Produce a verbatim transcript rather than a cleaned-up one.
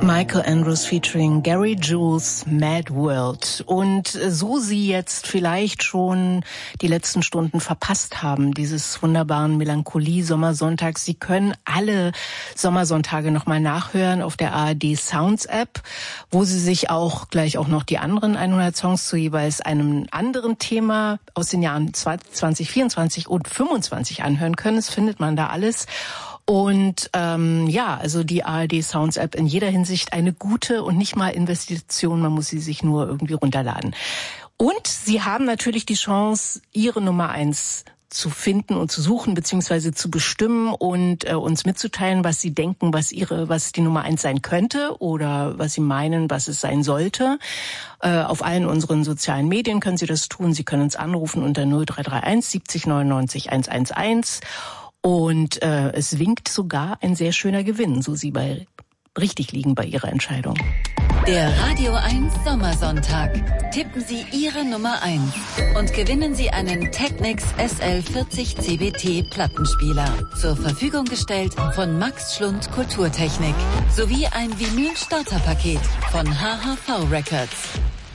Michael Andrews featuring Gary Jules, Mad World. Und so Sie jetzt vielleicht schon die letzten Stunden verpasst haben, dieses wunderbaren Melancholie-Sommersonntags, Sie können alle Sommersonntage nochmal nachhören auf der A R D Sounds App, wo Sie sich auch gleich auch noch die anderen hundert Songs zu jeweils einem anderen Thema aus den Jahren zwanzig vierundzwanzig und fünfundzwanzig anhören können. Das findet man da alles. Und ähm, ja, also die A R D Sounds App in jeder Hinsicht eine gute und nicht mal Investition, man muss sie sich nur irgendwie runterladen. Und Sie haben natürlich die Chance, Ihre Nummer eins zu finden und zu suchen beziehungsweise zu bestimmen und äh, uns mitzuteilen, was Sie denken, was Ihre, was die Nummer eins sein könnte oder was Sie meinen, was es sein sollte. Äh, auf allen unseren sozialen Medien können Sie das tun. Sie können uns anrufen unter null drei drei eins siebzig neunundneunzig hunderteins. Und äh, es winkt sogar ein sehr schöner Gewinn, so Sie bei richtig liegen bei Ihrer Entscheidung. Der Radio eins Sommersonntag. Tippen Sie Ihre Nummer eins und gewinnen Sie einen Technics S L vierzig C B T Plattenspieler. Zur Verfügung gestellt von Max Schlund Kulturtechnik. Sowie ein Vinyl-Starterpaket von H H V Records.